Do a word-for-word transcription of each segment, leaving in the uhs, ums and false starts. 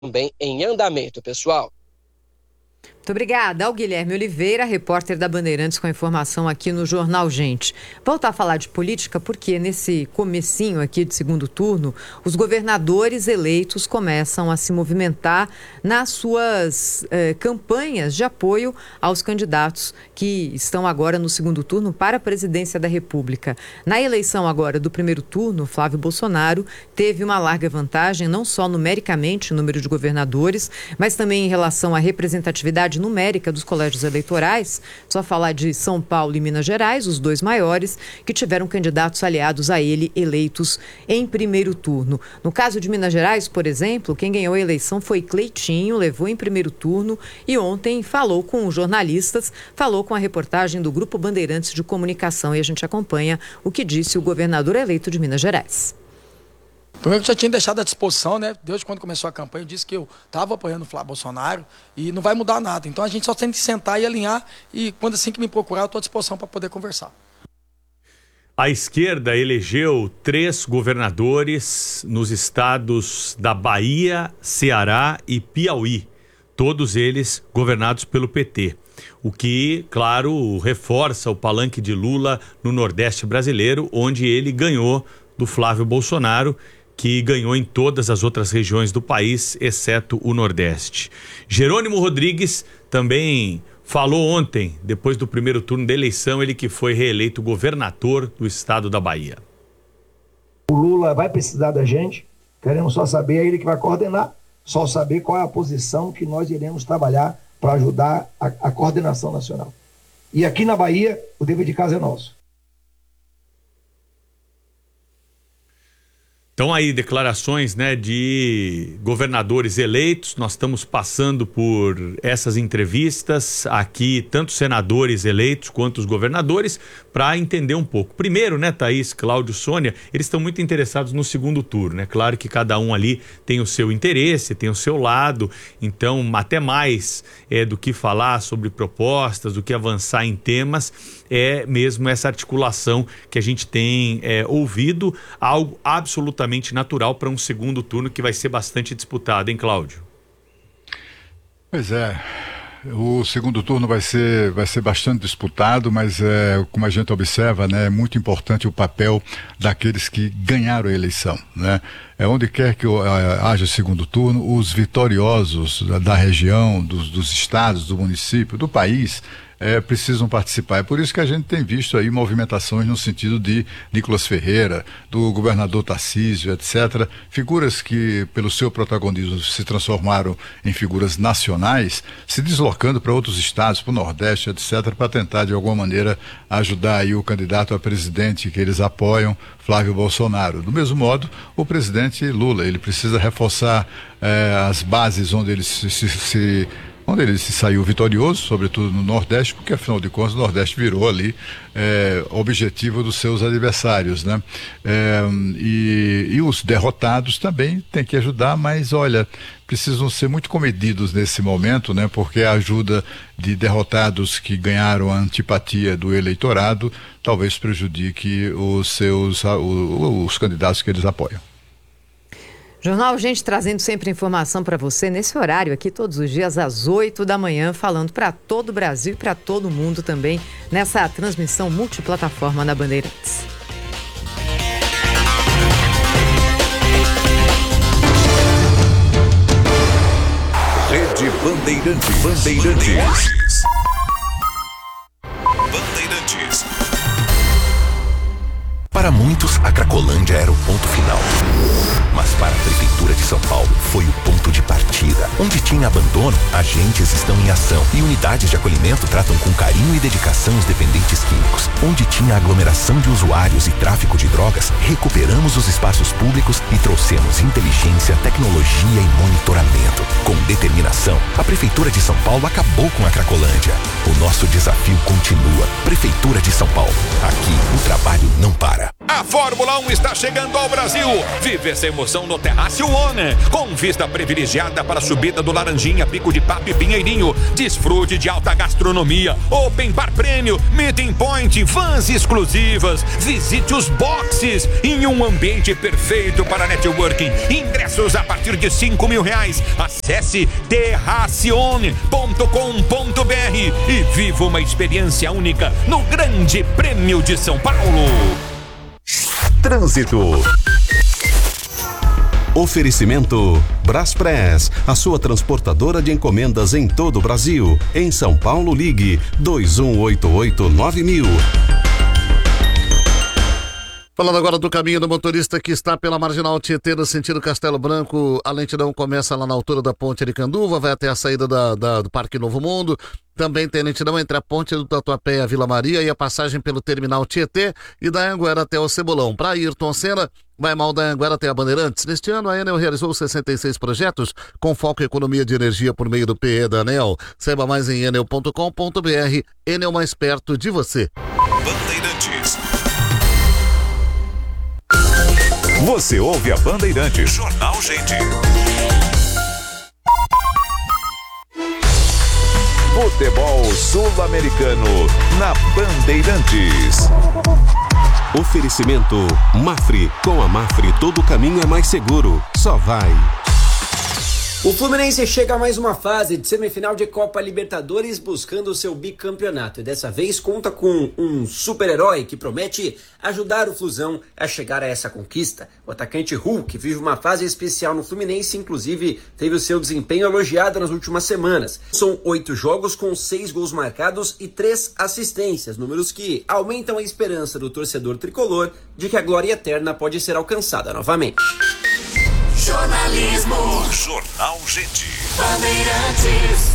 também em andamento, pessoal. Muito obrigada ao Guilherme Oliveira, repórter da Bandeirantes, com a informação aqui no Jornal Gente. Voltar a falar de política porque nesse comecinho aqui de segundo turno, os governadores eleitos começam a se movimentar nas suas eh, campanhas de apoio aos candidatos que estão agora no segundo turno para a presidência da República. Na eleição agora do primeiro turno, Flávio Bolsonaro teve uma larga vantagem, não só numericamente, o número de governadores, mas também em relação à representatividade numérica dos colégios eleitorais. Só falar de São Paulo e Minas Gerais, os dois maiores, que tiveram candidatos aliados a ele eleitos em primeiro turno. No caso de Minas Gerais, por exemplo, quem ganhou a eleição foi Cleitinho, levou em primeiro turno e ontem falou com os jornalistas, falou com a reportagem do Grupo Bandeirantes de Comunicação, e a gente acompanha o que disse o governador eleito de Minas Gerais. Primeiro, eu já tinha deixado à disposição, né? Desde quando começou a campanha, eu disse que eu estava apoiando o Flávio Bolsonaro e não vai mudar nada. Então a gente só tem que sentar e alinhar, e quando assim que me procurar, eu estou à disposição para poder conversar. A esquerda elegeu três governadores nos estados da Bahia, Ceará e Piauí, todos eles governados pelo P T. O que, claro, reforça o palanque de Lula no Nordeste brasileiro, onde ele ganhou do Flávio Bolsonaro, que ganhou em todas as outras regiões do país, exceto o Nordeste. Jerônimo Rodrigues também falou ontem, depois do primeiro turno da eleição, ele que foi reeleito governador do estado da Bahia. O Lula vai precisar da gente, queremos só saber, é ele que vai coordenar, só saber qual é a posição que nós iremos trabalhar para ajudar a, a coordenação nacional. E aqui na Bahia, o dever de casa é nosso. Então aí, declarações, né, de governadores eleitos. Nós estamos passando por essas entrevistas aqui, tanto senadores eleitos quanto os governadores, para entender um pouco. Primeiro, né, Thaís, Cláudio, Sônia, eles estão muito interessados no segundo turno, né? Claro que cada um ali tem o seu interesse, tem o seu lado, então até mais é, do que falar sobre propostas, do que avançar em temas, é mesmo essa articulação que a gente tem é, ouvido, algo absolutamente natural para um segundo turno que vai ser bastante disputado, hein, Cláudio? Pois é, o segundo turno vai ser, vai ser bastante disputado, mas é, como a gente observa, né, é muito importante o papel daqueles que ganharam a eleição, né? É onde quer que haja segundo turno, os vitoriosos da, da região, dos, dos estados, do município, do país, É, precisam participar. É por isso que a gente tem visto aí movimentações no sentido de Nicolas Ferreira, do governador Tarcísio, etcétera. Figuras que, pelo seu protagonismo, se transformaram em figuras nacionais, se deslocando para outros estados, para o Nordeste, etcétera, para tentar, de alguma maneira, ajudar aí o candidato a presidente que eles apoiam, Flávio Bolsonaro. Do mesmo modo, o presidente Lula, ele precisa reforçar eh, as bases onde ele se, se, se onde ele se saiu vitorioso, sobretudo no Nordeste, porque afinal de contas o Nordeste virou ali é, objetivo dos seus adversários, né? É, e, e os derrotados também têm que ajudar, mas olha, precisam ser muito comedidos nesse momento, né? Porque a ajuda de derrotados que ganharam a antipatia do eleitorado talvez prejudique os seus os, os candidatos que eles apoiam. Jornal Gente trazendo sempre informação para você nesse horário aqui todos os dias às oito da manhã, falando para todo o Brasil e para todo o mundo também nessa transmissão multiplataforma na Bandeirantes. Rede Bandeirantes. Bandeirantes. Bandeirantes. Para muitos, a Cracolândia era o ponto final. Mas para a Prefeitura de São Paulo, foi o ponto de partida. Onde tinha abandono, agentes estão em ação. E unidades de acolhimento tratam com carinho e dedicação os dependentes químicos. Onde tinha aglomeração de usuários e tráfico de drogas, recuperamos os espaços públicos e trouxemos inteligência, tecnologia e monitoramento. Com determinação, a Prefeitura de São Paulo acabou com a Cracolândia. O nosso desafio continua. Prefeitura de São Paulo. Aqui, o trabalho não para. A Fórmula um está chegando ao Brasil. Vive essa emoção no Terraço One, com vista privilegiada para a subida do Laranjinha, Pico de Papo e Pinheirinho. Desfrute de alta gastronomia, open bar prêmio, meeting point, vans exclusivas. Visite os boxes em um ambiente perfeito para networking. Ingressos a partir de cinco mil reais. Acesse terracione ponto com ponto br e viva uma experiência única no Grande Prêmio de São Paulo. Trânsito. Oferecimento Braspress, a sua transportadora de encomendas em todo o Brasil. Em São Paulo, ligue dois um oito oito nove mil. Falando agora do caminho do motorista que está pela Marginal Tietê, no sentido Castelo Branco, a lentidão começa lá na altura da Ponte Aricanduva, vai até a saída da, da, do Parque Novo Mundo. Também tem lentidão entre a Ponte do Tatuapé e a Vila Maria e a passagem pelo Terminal Tietê e da Anhanguera até o Cebolão. Para Ayrton Senna, vai mal da Anhanguera até a Bandeirantes. Neste ano, a Enel realizou sessenta e seis projetos com foco em economia de energia por meio do P E da Enel. Saiba mais em enel ponto com ponto br. Enel, mais perto de você. Bandeirantes. Você ouve a Bandeirantes. Jornal Gente. Futebol sul-americano na Bandeirantes. Oferecimento Mafre. Com a Mafre, todo caminho é mais seguro. Só vai. O Fluminense chega a mais uma fase de semifinal de Copa Libertadores buscando o seu bicampeonato e dessa vez conta com um super-herói que promete ajudar o Flusão a chegar a essa conquista. O atacante Hulk vive uma fase especial no Fluminense, inclusive teve o seu desempenho elogiado nas últimas semanas. São oito jogos com seis gols marcados e três assistências, números que aumentam a esperança do torcedor tricolor de que a glória eterna pode ser alcançada novamente. Jornalismo. Jornal Gente. Bandeirantes.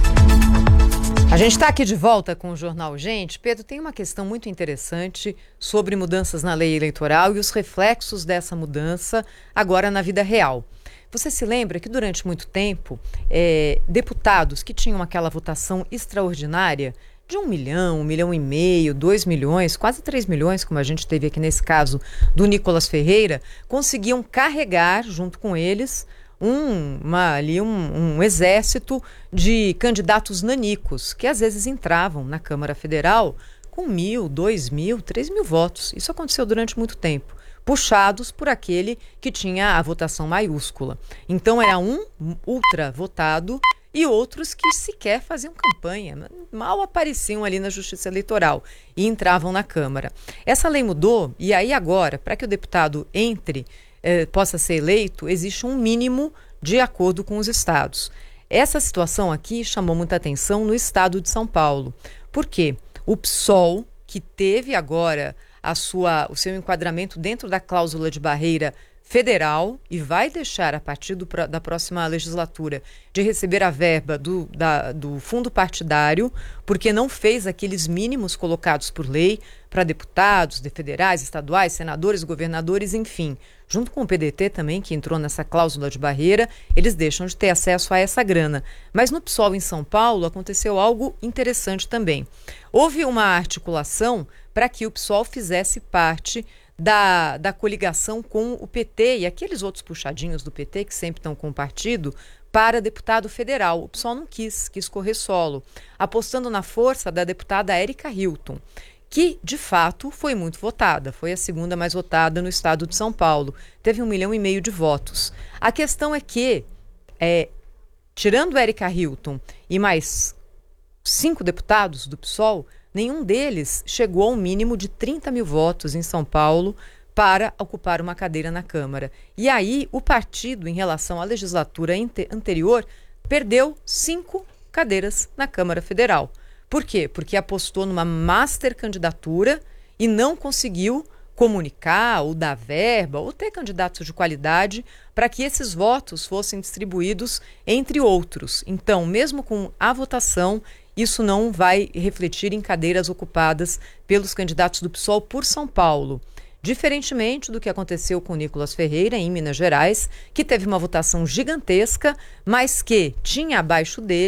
A gente está aqui de volta com o Jornal Gente. Pedro, tem uma questão muito interessante sobre mudanças na lei eleitoral e os reflexos dessa mudança agora na vida real. Você se lembra que durante muito tempo, é, deputados que tinham aquela votação extraordinária de um milhão, um milhão e meio, dois milhões, quase três milhões, como a gente teve aqui nesse caso do Nicolas Ferreira, conseguiam carregar junto com eles um, uma, ali um, um exército de candidatos nanicos, que às vezes entravam na Câmara Federal com mil, dois mil, três mil votos. Isso aconteceu durante muito tempo, puxados por aquele que tinha a votação maiúscula. Então era um ultra votado e outros que sequer faziam campanha, mal apareciam ali na Justiça Eleitoral e entravam na Câmara. Essa lei mudou e aí agora, para que o deputado entre, eh, possa ser eleito, existe um mínimo de acordo com os estados. Essa situação aqui chamou muita atenção no estado de São Paulo. Por quê? O P SOL, que teve agora a sua, o seu enquadramento dentro da cláusula de barreira federal e vai deixar, a partir do, da próxima legislatura, de receber a verba do, da, do fundo partidário, porque não fez aqueles mínimos colocados por lei para deputados, de federais, estaduais, senadores, governadores, enfim. Junto com o P D T também, que entrou nessa cláusula de barreira, eles deixam de ter acesso a essa grana. Mas no P SOL em São Paulo aconteceu algo interessante também. Houve uma articulação para que o P SOL fizesse parte Da, da coligação com o P T e aqueles outros puxadinhos do P T que sempre estão com o partido para deputado federal. O P SOL não quis, quis correr solo, apostando na força da deputada Érica Hilton, que de fato foi muito votada, foi a segunda mais votada no estado de São Paulo, teve um milhão e meio de votos. A questão é que, é, tirando Érica Hilton e mais cinco deputados do P SOL, nenhum deles chegou ao mínimo de trinta mil votos em São Paulo para ocupar uma cadeira na Câmara. E aí o partido, em relação à legislatura anterior, perdeu cinco cadeiras na Câmara Federal. Por quê? Porque apostou numa master candidatura e não conseguiu comunicar ou dar verba ou ter candidatos de qualidade para que esses votos fossem distribuídos entre outros. Então, mesmo com a votação, isso não vai refletir em cadeiras ocupadas pelos candidatos do P SOL por São Paulo. Diferentemente do que aconteceu com o Nicolas Ferreira, em Minas Gerais, que teve uma votação gigantesca, mas que tinha abaixo dele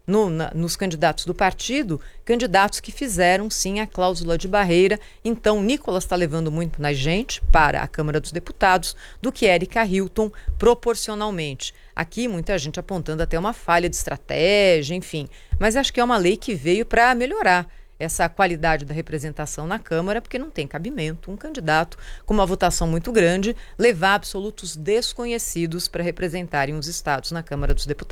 no, na, nos candidatos do partido, candidatos que fizeram sim a cláusula de barreira. Então, Nicolas está levando muito mais gente para a Câmara dos Deputados do que Érica Hilton proporcionalmente. Aqui, muita gente apontando até uma falha de estratégia, enfim. Mas acho que é uma lei que veio para melhorar essa qualidade da representação na Câmara, porque não tem cabimento um candidato com uma votação muito grande levar absolutos desconhecidos para representarem os estados na Câmara dos Deputados.